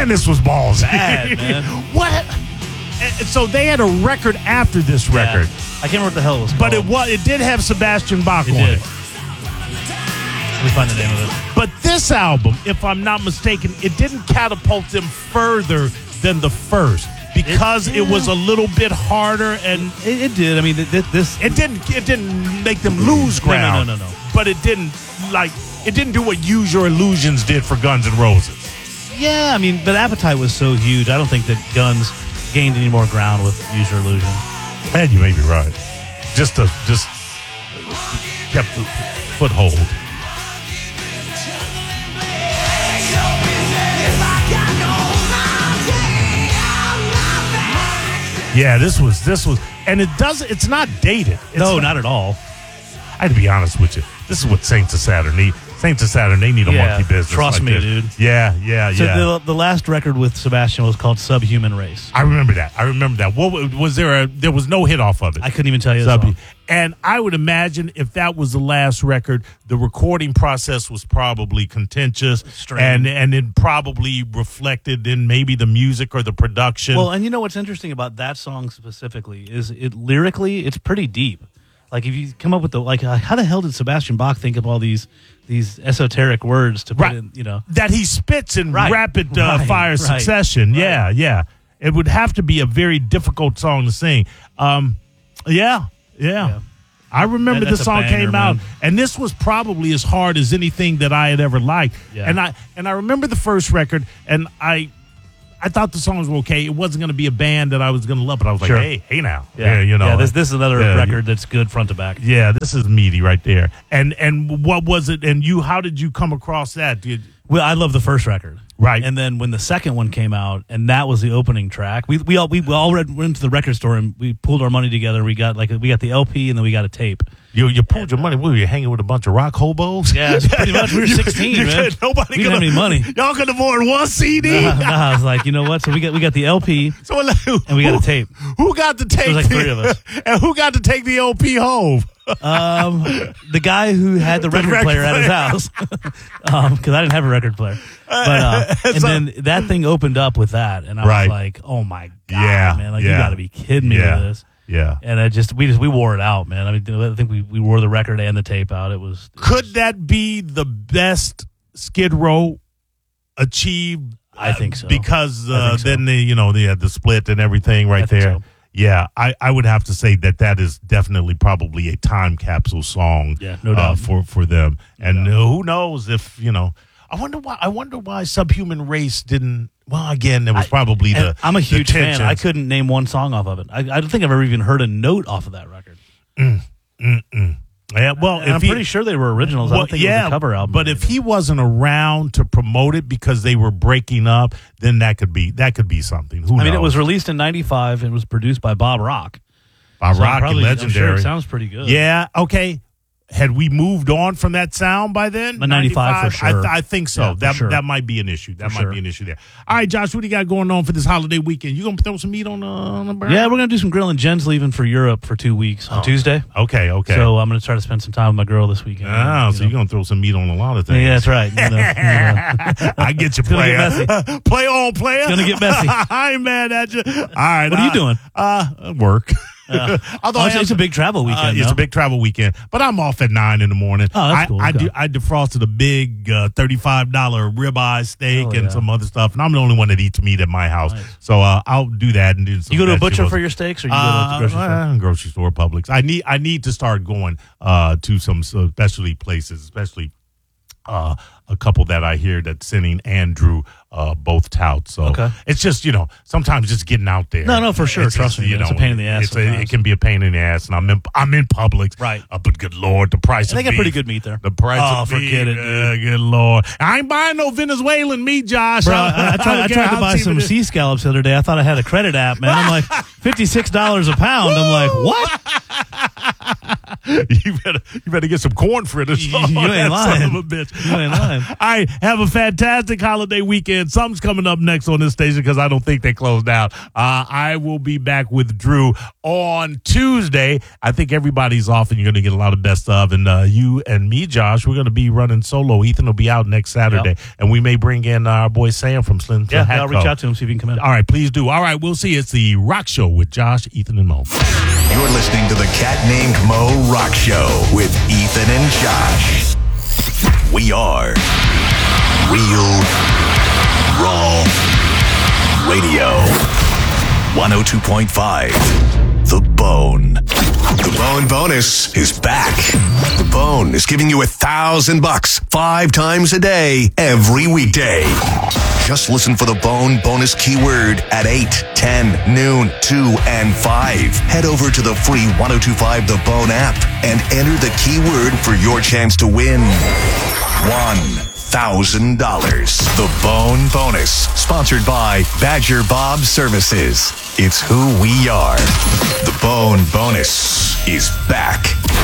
Man, this was ballsy. Bad, man. What? And so they had a record after this record. Yeah. I can't remember what the hell it was called. But it did have Sebastian Bach on did. it. Let me find the name of it. But this album, if I'm not mistaken, it didn't catapult them further than the first because it was a little bit harder, and it did. I mean, this it didn't make them lose ground. No. But it didn't do what Use Your Illusions did for Guns N' Roses. Yeah, I mean, but Appetite was so huge. I don't think that Guns gained any more ground with Use Your Illusion. And you may be right. Just kept the foothold. Yeah, this was, and it's not dated. No, not at all. I had to be honest with you. This is what Saints of Saturn need. Saints of Saturn, they need a monkey business. Trust like me, this. dude. Yeah. So the last record with Sebastian was called Subhuman Race. I remember that. What was there? There was no hit off of it. I couldn't even tell you the song. And I would imagine if that was the last record, the recording process was probably contentious, and it probably reflected in maybe the music or the production. Well, and you know what's interesting about that song specifically is it lyrically, it's pretty deep. Like if you come up with how the hell did Sebastian Bach think of all these esoteric words to put in, that he spits in rapid fire succession. Right. Yeah. It would have to be a very difficult song to sing. Yeah. I remember the song came out, and this was probably as hard as anything that I had ever liked. Yeah. And I remember the first record, and I thought the songs were okay. It wasn't going to be a band that I was going to love, but I was like, hey now. Yeah, this is another record that's good front to back. Yeah, this is meaty right there. And what was it? And how did you come across that? Well, I love the first record. Right. And then when the second one came out, and that was the opening track, we all went to the record store and we pulled our money together. We got the LP and then we got a tape. You pulled your money. What, were you hanging with a bunch of rock hobos? Yeah, pretty much. We were 16, man. Nobody we didn't have any money. Y'all could afford one CD. I was like, you know what? So we got the LP and we got a tape. Who got to take? There was like three of us. And who got to take the LP home? The guy who had the record player at his house, because I didn't have a record player. But and then that thing opened up with that, and I was like, "Oh my god, man! Like you got to be kidding me with this." Yeah. And we wore it out, man. I mean, I think we wore the record and the tape out. It was. Could that be the best Skid Row achieved? I think so. Because then they had the split and everything right there. So. Yeah, I would have to say that is definitely probably a time capsule song. Yeah, no doubt. For them. And who knows if, I wonder why Subhuman Race didn't. Well, again, there was probably I'm a huge fan. I couldn't name one song off of it. I don't think I've ever even heard a note off of that record. Yeah, well, I'm pretty sure they were originals. I don't think it was a cover album. But if he wasn't around to promote it because they were breaking up, then that could be something. Who knows? I mean, it was released in '95 and was produced by Bob Rock. Rock, legendary. I'm sure it sounds pretty good. Yeah. Okay. Had we moved on from that sound by then? 95 for sure. I think so. Yeah, that might be an issue. That might be an issue there. All right, Josh, what do you got going on for this holiday weekend? You gonna throw some meat on the burn? Yeah, we're gonna do some grilling. Jen's leaving for Europe for 2 weeks on Tuesday. Okay. So I'm gonna try to spend some time with my girl this weekend. So you're gonna throw some meat on a lot of things. Yeah, that's right. I get you, player. Play on, player. It's gonna get messy. I ain't mad at you. All right. What are you doing? Work. Although it's a big travel weekend. It's a big travel weekend, but I'm off at 9 in the morning. Oh, that's cool. I defrosted a big $35 ribeye steak and some other stuff, and I'm the only one that eats meat at my house. Nice. So I'll do that and do some. You go to a butcher for your steaks, or you go to the grocery store? Grocery store, Publix. I need to start going to some specialty places, especially a couple that I hear that's sending Andrew both touts. So it's just, sometimes just getting out there. No, for sure. Trust me, it's a pain in the ass. It can be a pain in the ass, and I'm in Publix. Right. But good Lord, the price of beef. They got pretty good meat there. The price of beef. Forget it, dude. Good Lord. I ain't buying no Venezuelan meat, Josh. Bro, I tried to buy some sea scallops the other day. I thought I had a credit app, man. I'm like, $56 a pound. I'm like, what? You better get some corn fritters. You ain't lying. Son of a bitch. You ain't lying. All right, have a fantastic holiday weekend. Something's coming up next on this station because I don't think they closed down. I will be back with Drew on Tuesday. I think everybody's off, and you're going to get a lot of best of. And you and me, Josh, we're going to be running solo. Ethan will be out next Saturday, and we may bring in our boy Sam from Slim Hatco. Yeah, I'll reach out to him, see if he can come in. All right, please do. All right, we'll see. It's the Rock Show with Josh, Ethan, and Mo. You're listening to the Cat Named Mo Rock Show with Ethan and Josh. We are Real Raw Radio. 102.5 The Bone. The Bone Bonus is back. The Bone is giving you $1,000 5 times a day, every weekday. Just listen for the Bone Bonus keyword at 8, 10, noon, 2, and 5. Head over to the free 102.5 The Bone app and enter the keyword for your chance to win $1,000. The Bone Bonus, sponsored by Badger Bob Services. It's who we are. The Bone Bonus is back.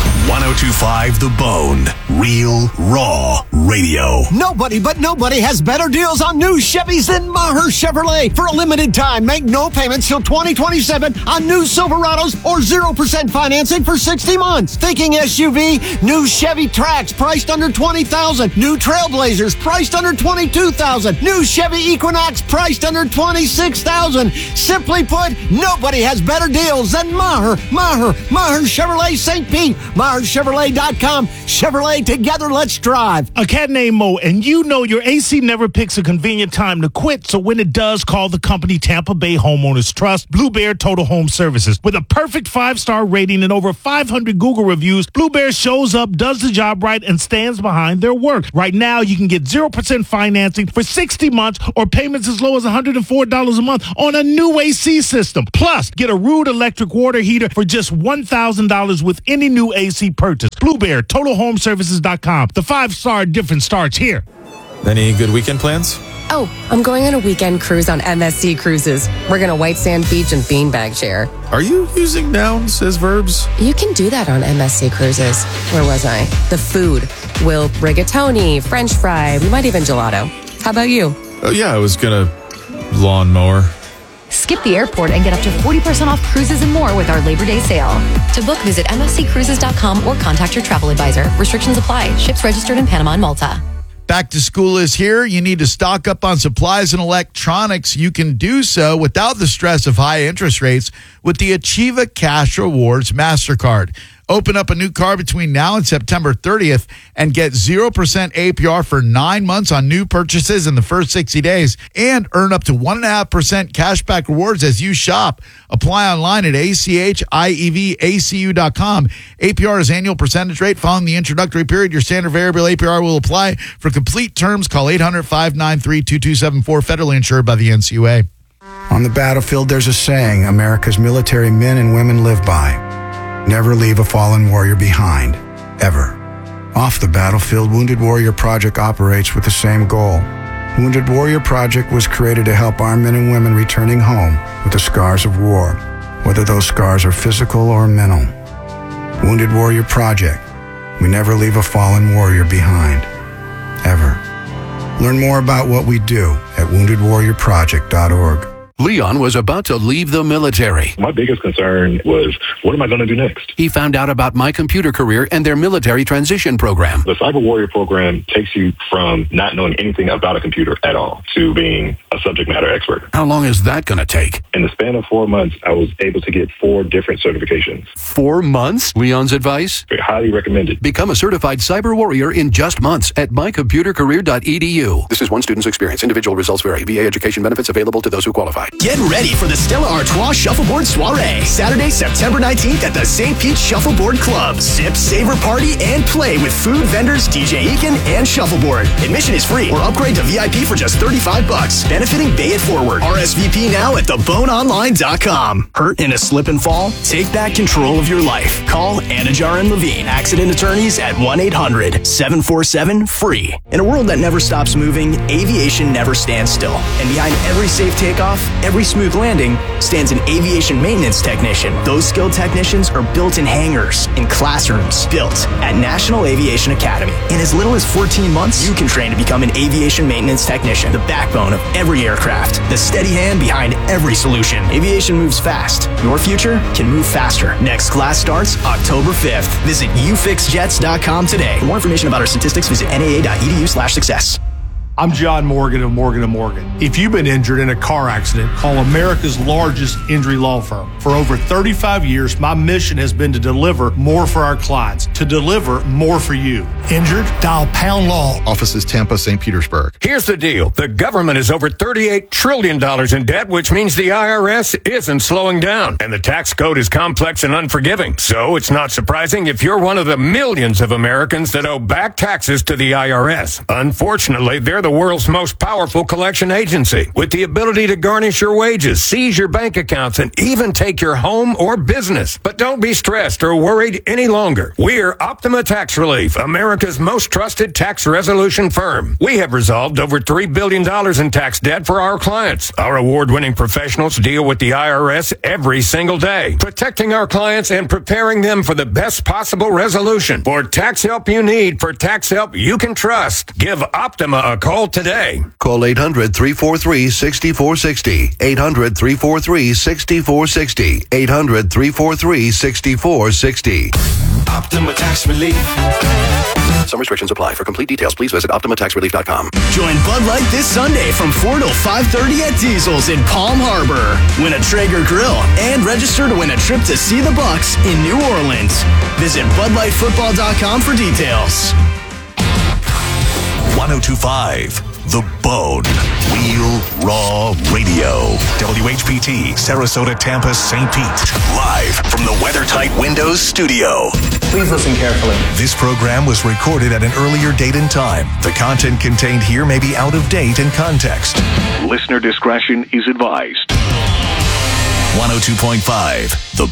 102.5 The Bone. Real Raw Radio. Nobody has better deals on new Chevys than Maher Chevrolet. For a limited time, make no payments till 2027 on new Silverados or 0% financing for 60 months. Thinking SUV? New Chevy Trax priced under $20,000. New Trailblazers priced under $22,000. New Chevy Equinox priced under $26,000. Simply put, nobody has better deals than Maher Chevrolet St. Pete. MaherChevrolet.com. Chevrolet, together, let's drive. A cat named Mo, and you know your AC never picks a convenient time to quit, so when it does, call the company Tampa Bay Homeowners Trust, Blue Bear Total Home Services. With a perfect 5-star rating and over 500 Google reviews, Blue Bear shows up, does the job right, and stands behind their work. Right now, you can get 0% financing for 60 months or payments as low as $104 a month on a new AC system. Plus, get a Rude electric water heater for just $1,000 with any new AC purchase. Blue Bear, TotalHomeServices.com. The 5-star difference starts here. Any good weekend plans? Oh, I'm going on a weekend cruise on MSC Cruises. We're going to White Sand Beach and beanbag chair. Are you using nouns as verbs? You can do that on MSC Cruises. Where was I? The food. We'll rigatoni, French fry, we might even gelato. How about you? Oh, yeah, I was going to lawnmower. Skip the airport and get up to 40% off cruises and more with our Labor Day sale. To book, visit msccruises.com or contact your travel advisor. Restrictions apply. Ships registered in Panama and Malta. Back to school is here. You need to stock up on supplies and electronics. You can do so without the stress of high interest rates with the Achieva Cash Rewards MasterCard. Open up a new card between now and September 30th and get 0% APR for 9 months on new purchases in the first 60 days and earn up to 1.5% cashback rewards as you shop. Apply online at ACHIEVACU.com. APR is annual percentage rate. Following the introductory period, your standard variable APR will apply. For complete terms, call 800-593-2274, federally insured by the NCUA. On the battlefield, there's a saying America's military men and women live by. Never leave a fallen warrior behind, ever. Off the battlefield, Wounded Warrior Project operates with the same goal. Wounded Warrior Project was created to help our men and women returning home with the scars of war, whether those scars are physical or mental. Wounded Warrior Project. We never leave a fallen warrior behind, ever. Learn more about what we do at woundedwarriorproject.org. Leon was about to leave the military. My biggest concern was, what am I going to do next? He found out about My Computer Career and their military transition program. The Cyber Warrior program takes you from not knowing anything about a computer at all to being a subject matter expert. How long is that going to take? In the span of 4 months, I was able to get 4 different certifications. 4 months? Leon's advice? Highly recommended. Become a certified cyber warrior in just months at mycomputercareer.edu. This is one student's experience. Individual results vary. VA education benefits available to those who qualify. Get ready for the Stella Artois Shuffleboard Soiree, Saturday, September 19th at the St. Pete Shuffleboard Club. Sip, savor, party, and play with food vendors, DJ Eakin, and Shuffleboard. Admission is free or upgrade to VIP for just $35, benefiting Bay It Forward. RSVP now at theboneonline.com. Hurt in a slip and fall? Take back control of your life. Call Anajar and Levine, accident attorneys at 1-800-747-FREE. In a world that never stops moving, aviation never stands still. And behind every safe takeoff, every smooth landing stands an aviation maintenance technician. Those skilled technicians are built in hangars and classrooms built at National Aviation Academy. In as little as 14 months, you can train to become an aviation maintenance technician, the backbone of every aircraft, the steady hand behind every solution. Aviation moves fast. Your future can move faster. Next class starts October 5th. Visit ufixjets.com today. For more information about our statistics, visit naa.edu/success. I'm John Morgan of Morgan & Morgan. If you've been injured in a car accident, call America's largest injury law firm. For over 35 years, my mission has been to deliver more for our clients, to deliver more for you. Injured? Dial Pound Law. Offices Tampa, St. Petersburg. Here's the deal. The government is over $38 trillion in debt, which means the IRS isn't slowing down. And the tax code is complex and unforgiving. So it's not surprising if you're one of the millions of Americans that owe back taxes to the IRS. Unfortunately, they're the world's most powerful collection agency, with the ability to garnish your wages, seize your bank accounts, and even take your home or business. But don't be stressed or worried any longer. We're Optima Tax Relief, America's most trusted tax resolution firm. We have resolved over $3 billion in tax debt for our clients. Our award-winning professionals deal with the IRS every single day, protecting our clients and preparing them for the best possible resolution. For tax help you need, for tax help you can trust, give Optima a call today. Call 800-343-6460. 800-343-6460. 800-343-6460. Optima Tax Relief. Some restrictions apply. For complete details, please visit OptimaTaxRelief.com. Join Bud Light this Sunday from 4 till 5:30 at Diesel's in Palm Harbor. Win a Traeger grill and register to win a trip to see the Bucks in New Orleans. Visit BudLightFootball.com for details. 1025 The Bone. Real Raw Radio. WHPT, Sarasota, Tampa, St. Pete. Live from the WeatherTight Windows studio. Please listen carefully. This program was recorded at an earlier date and time. The content contained here may be out of date and context. Listener discretion is advised. 102.5 The